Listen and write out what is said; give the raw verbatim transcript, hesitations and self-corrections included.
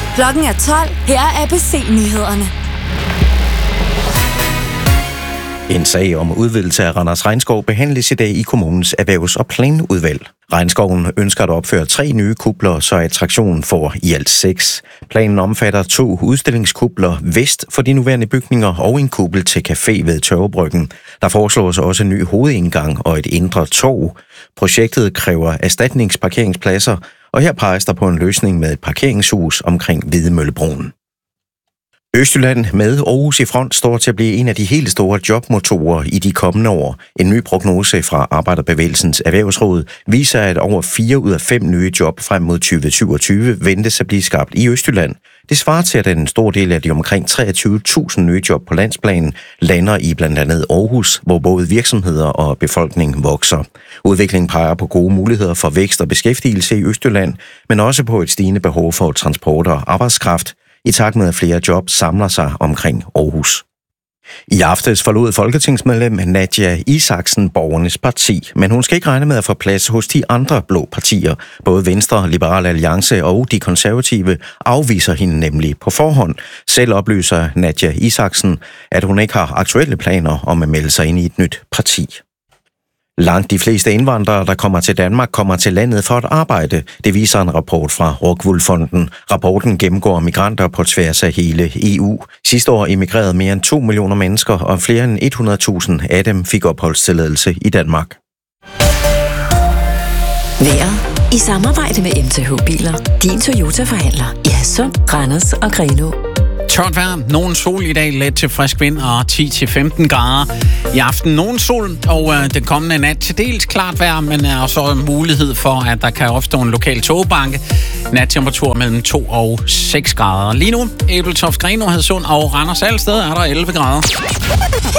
Klokken er tolv. Her er A B C-nyhederne. En sag om udvidelse af Randers Regnskov behandles i dag i kommunens erhvervs- og planudvalg. Regnskoven ønsker at opføre tre nye kupler, så attraktionen får i alt seks. Planen omfatter to udstillingskupler vest for de nuværende bygninger og en kuppel til café ved Tørvebryggen. Der foreslås også en ny hovedindgang og et indre torv. Projektet kræver erstatningsparkeringspladser, og her peges der på en løsning med et parkeringshus omkring Hvidemøllebroen. Østjylland med Aarhus i front står til at blive en af de helt store jobmotorer i de kommende år. En ny prognose fra Arbejderbevægelsens Erhvervsråd viser, at over fire ud af fem nye job frem mod tyve syvogtyve ventes at blive skabt i Østjylland. Det svarer til, at en stor del af de omkring treogtyve tusind nye job på landsplanen lander i blandt andet Aarhus, hvor både virksomheder og befolkning vokser. Udviklingen peger på gode muligheder for vækst og beskæftigelse i Østjylland, men også på et stigende behov for transport og arbejdskraft, i takt med at flere job samler sig omkring Aarhus. I aftes forlod folketingsmedlem Nadja Isaksen Borgernes Parti, men hun skal ikke regne med at få plads hos de andre blå partier. Både Venstre, Liberal Alliance og de konservative afviser hende nemlig på forhånd. Selv oplyser Nadja Isaksen, at hun ikke har aktuelle planer om at melde sig ind i et nyt parti. Langt de fleste indvandrere, der kommer til Danmark, kommer til landet for at arbejde. Det viser en rapport fra Rockwool Fonden. Rapporten gennemgår migranter på tværs af hele E U. Sidste år emigrerede mere end to millioner mennesker, og flere end hundrede tusind af dem fik opholdstilladelse i Danmark. Vejret i samarbejde med M T H Biler. Din Toyota-forhandler i Hadsund, Randers og Grenaa. Tørt vejr, nogen sol i dag, let til frisk vind og ti til femten grader. I aften nogen sol, og øh, den kommende nat til dels klart vejr, men er også mulighed for, at der kan opstå en lokal tågebanke. Nattemperatur mellem to og seks grader. Lige nu, Ebeltoft, Grenaa, Hadsund og Randers Alsted er der elleve grader.